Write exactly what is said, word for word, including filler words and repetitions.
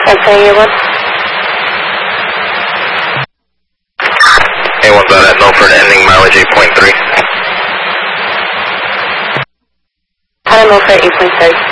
Answering A one. A one's out at Milford, ending mileage eight point three. Hello, Milford, eight point three.